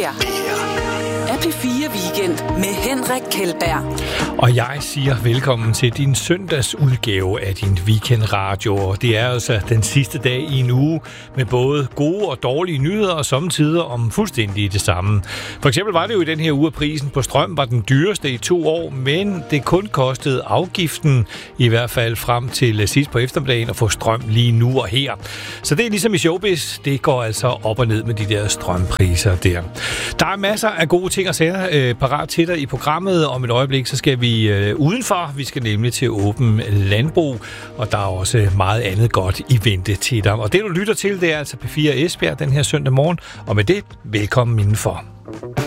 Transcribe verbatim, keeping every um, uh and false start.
her er P fire Weekend med Henrik Kjeldberg. Og jeg siger velkommen til din søndagsudgave af din weekendradio. Og det er altså den sidste dag i en uge med både gode og dårlige nyheder, og samtidig om fuldstændig det samme. For eksempel var det jo i den her uge, at prisen på strøm var den dyreste i to år, men det kun kostede afgiften, i hvert fald frem til sidst på eftermiddagen, at få strøm lige nu og her. Så det er ligesom i showbiz, det går altså op og ned med de der strømpriser der. Der er masser af gode ting og sager øh, parat til dig i programmet. Om et øjeblik, så skal vi øh, udenfor. Vi skal nemlig til åben landbrug, og der er også meget andet godt i vente til dig. Og det, du lytter til, det er altså P fire Esbjerg den her søndag morgen. Og med det, velkommen indenfor.